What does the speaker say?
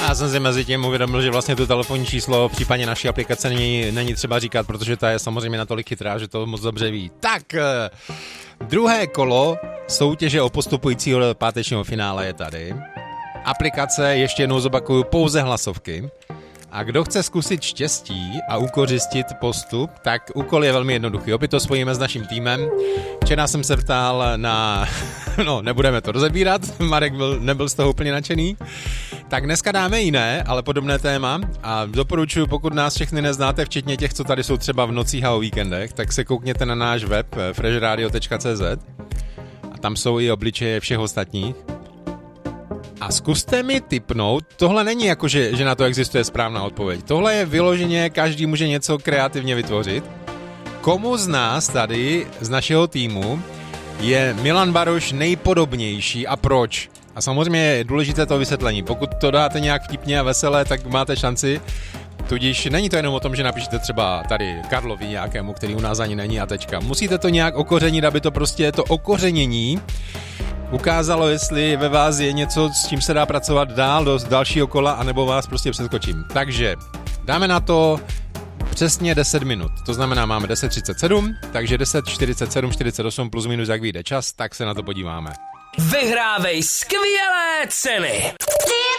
Já jsem si mezi tím uvědomil, že vlastně to telefonní číslo v případě naší aplikace není třeba říkat, protože ta je samozřejmě natolik chytrá, že to moc dobře ví. Tak, druhé kolo soutěže o postupujícího do pátečního finále je tady. Aplikace, ještě jednou zopakuju, pouze hlasovky. A kdo chce zkusit štěstí a ukořistit postup, tak úkol je velmi jednoduchý. Opět to spojíme s naším týmem. Včera jsem se ptal na... No, nebudeme to rozebírat, Marek nebyl z toho úplně nadšený. Tak dneska dáme jiné, ale podobné téma. A doporučuji, pokud nás všechny neznáte, včetně těch, co tady jsou třeba v nocích a o víkendech, tak se koukněte na náš web freshradio.cz a tam jsou i obličeje všech ostatních. A zkuste mi tipnout, tohle není jako, že na to existuje správná odpověď. Tohle je vyloženě, každý může něco kreativně vytvořit. Komu z nás tady, z našeho týmu, je Milan Baroš nejpodobnější a proč? A samozřejmě je důležité to vysvětlení. Pokud to dáte nějak vtipně a veselé, tak máte šanci. Tudíž není to jenom o tom, že napíšete třeba tady Karlovi nějakému, který u nás ani není a tečka. Musíte to nějak okořenit, aby to prostě to okořenění ukázalo, jestli ve vás je něco, s čím se dá pracovat dál do dalšího kola, anebo vás prostě přeskočím. Takže dáme na to přesně 10 minut. To znamená, máme 10:37, takže 10:47, 48 plus minus, jak vyjde čas, tak se na to podíváme. Vyhrávej skvělé ceny!